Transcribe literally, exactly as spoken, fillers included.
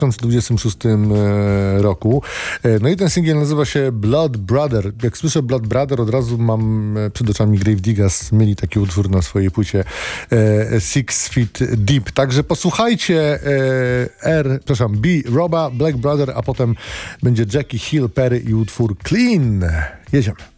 dwa tysiące dwudziestym szóstym roku. No i ten singiel nazywa się Blood Brother. Jak słyszę Blood Brother, od razu mam przed oczami Gravediggers. Mieli taki utwór na swojej płycie Six Feet Deep. Także posłuchajcie R, przepraszam, B, Roba, Black Brother, a potem będzie Jackie Hill Perry i utwór Clean. Jedziemy.